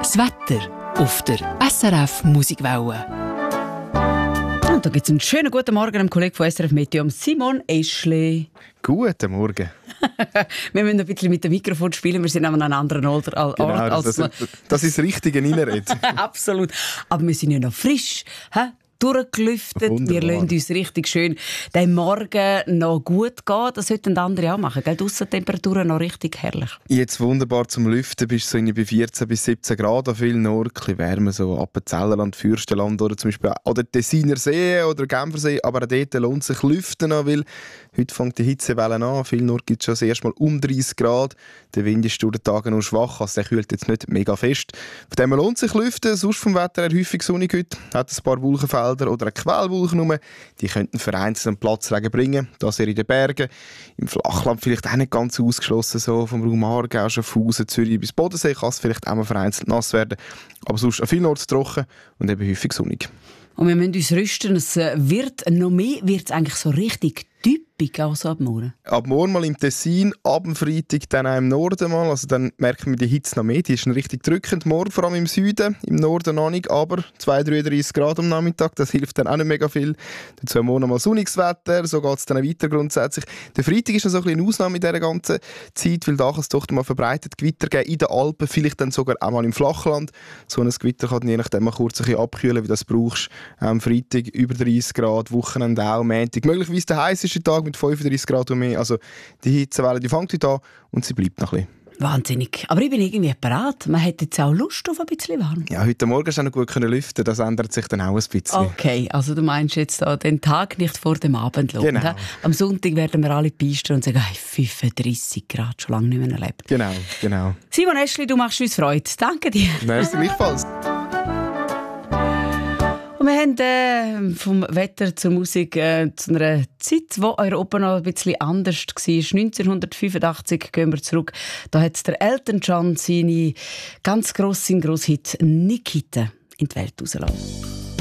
Das Wetter auf der SRF Musikwelle. Und da gibt es einen schönen guten Morgen am Kollegen von SRF Meteo, Simon Eschli. Guten Morgen. Wir müssen ein bisschen mit dem Mikrofon spielen, wir sind an einem anderen Ort. Genau, das ist das Richtige reinreden. Absolut. Aber wir sind ja noch frisch. Durchgelüftet. Wunderbar. Wir lassen uns richtig schön den Morgen noch gut gehen. Das sollten andere auch machen. Die Aussentemperaturen noch richtig herrlich. Jetzt wunderbar zum Lüften. Bist so bei 14 bis 17 Grad. An vielen Orten ein bisschen wärmer, so Appenzellerland, Fürstenland oder zum Beispiel oder Tessiner See oder Genfersee. Aber auch dort lohnt sich Lüften noch, weil heute fängt die Hitzewelle an. An vielen Orten gibt es schon das erste Mal um 30 Grad. Der Wind ist durch den Tagen nur schwach, also der kühlt jetzt nicht mega fest. Von dem her lohnt sich Lüften. Sonst vom Wetter her häufig sonnig heute. Hat ein paar Wolkenfelder oder eine Quellwolke rum. Die könnten vereinzelt Platzregen bringen. Das eher in den Bergen. Im Flachland vielleicht auch nicht ganz ausgeschlossen. So vom Raum Aargau, Schaffhausen, Zürich bis Bodensee kann es vielleicht auch mal vereinzelt nass werden. Aber sonst an vielen Orten trocken und eben häufig sonnig. Und wir müssen uns rüsten. Es wird noch mehr, wird es eigentlich so richtig typisch, also ab morgen. Ab morgen mal im Tessin, ab dem Freitag dann auch im Norden mal. Also dann merken wir die Hitze noch mehr. Die ist richtig drückend. Morgen vor allem im Süden, im Norden noch nicht, aber 32-33 Grad am Nachmittag. Das hilft dann auch nicht mega viel. Dazu am Morgen mal sonniges Wetter. So geht es dann weiter grundsätzlich. Der Freitag ist noch so ein bisschen eine Ausnahme in dieser ganzen Zeit, weil da kann es doch mal verbreitet Gewitter geben in den Alpen, vielleicht dann sogar auch mal im Flachland. So ein Gewitter kann je nachdem mal kurz ein bisschen abkühlen, wie du das brauchst. Am Freitag über 30 Grad, Wochenende auch, Montag. Möglicherweise der heißeste Tag mit 35 Grad und mehr. Also die Hitzewelle, die fängt heute an und sie bleibt noch ein bisschen. Wahnsinnig. Aber ich bin irgendwie parat. Man hat jetzt auch Lust auf ein bisschen warm. Ja, heute Morgen hast du noch gut lüften. Das ändert sich dann auch ein bisschen. Okay, also du meinst jetzt den Tag nicht vor dem Abendlohn. Genau. Am Sonntag werden wir alle peistern und sagen, 35 Grad, schon lange nicht mehr erlebt. Genau. Simon Eschli, du machst uns Freude. Danke dir. Merci gleichfalls. Und wir haben vom Wetter zur Musik zu einer Zeit, wo Europa noch ein bisschen anders war. 1985 gehen wir zurück. Da hat der Elton John seinen grossen Hit «Nikita» in die Welt rausgelassen.